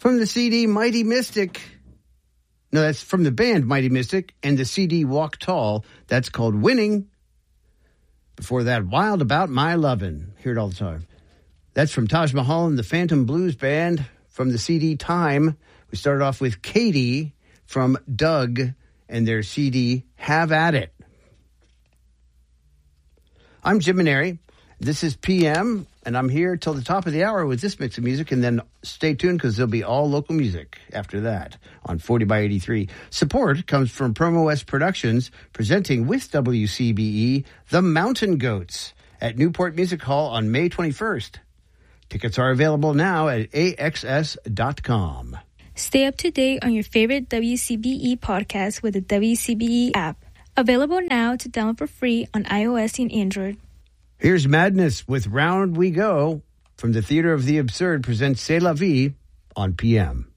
From the CD Mighty Mystic. No, that's from the band Mighty Mystic and the CD Walk Tall. That's called Winning. Before that, Wild About My Lovin'. Hear it all the time. That's from Taj Mahal and the Phantom Blues Band. From the CD Time, we started off with Katie from Doug and their CD Have At It. I'm Jim Maneri. This is PM, and I'm here till the top of the hour with this mix of music, and then stay tuned because there'll be all local music after that on 40 by 83. Support comes from Promo West Productions, presenting with WCBE The Mountain Goats at Newport Music Hall on May 21st. Tickets are available now at AXS.com. Stay up to date on your favorite WCBE podcast with the WCBE app. Available now to download for free on iOS and Android. Here's Madness with Round We Go from the Theater of the Absurd presents C'est La Vie on PM.